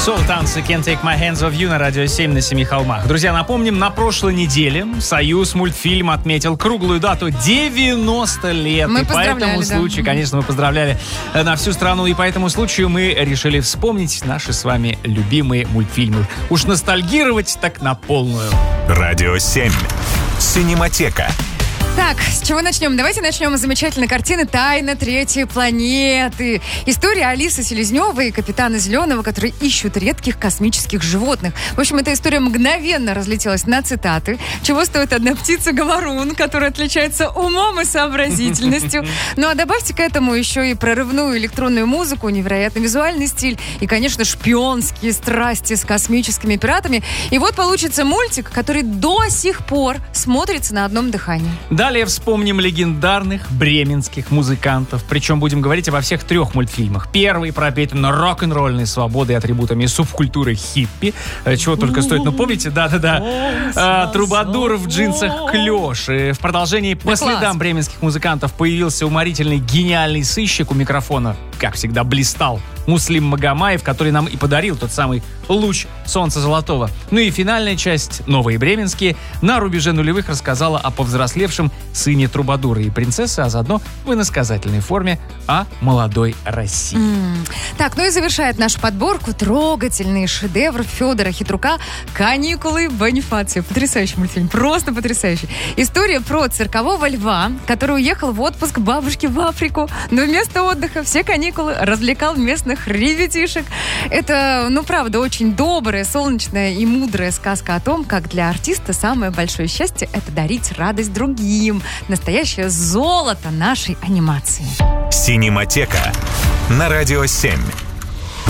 Танцы Can't Take My Hands Off You на Радио 7 на Семи холмах. Друзья, напомним, на прошлой неделе Союз мультфильм отметил круглую дату 90 лет. Мы и по этому случаю, конечно, мы поздравляли на всю страну. И по этому случаю мы решили вспомнить наши с вами любимые мультфильмы. Уж ностальгировать так на полную. Радио 7. Синематека. Так, с чего начнем? Давайте начнем с замечательной картины «Тайна третьей планеты». История Алисы Селезневой и капитана Зеленого, которые ищут редких космических животных. В общем, эта история мгновенно разлетелась на цитаты. Чего стоит одна птица-говорун, которая отличается умом и сообразительностью. Ну а добавьте к этому еще и прорывную электронную музыку, невероятный визуальный стиль и, конечно, шпионские страсти с космическими пиратами. И вот получится мультик, который до сих пор смотрится на одном дыхании. Далее вспомним легендарных бременских музыкантов. Причем будем говорить обо всех трех мультфильмах. Первый пропитан рок-н-ролльной свободой и атрибутами субкультуры хиппи. Чего только стоит, ну помните? Да-да-да. Трубадур в джинсах клеш. И в продолжении по следам бременских музыкантов появился уморительный гениальный сыщик у микрофона. Как всегда, блистал Муслим Магомаев, который нам и подарил тот самый луч солнца золотого. Ну и финальная часть, новые бременские, на рубеже нулевых рассказала о повзрослевшем сыне Трубадура и принцессы, а заодно в иносказательной форме о молодой России. Так, ну и завершает нашу подборку трогательный шедевр Федора Хитрука «Каникулы Бонифация». Потрясающий мультфильм, просто потрясающий. История про циркового льва, который уехал в отпуск к бабушке в Африку, но вместо отдыха все каникулы развлекал местных ребятишек. Это, ну, правда, очень добрая, солнечная и мудрая сказка о том, как для артиста самое большое счастье — это дарить радость другим. Настоящее золото нашей анимации. Синематека на Радио 7.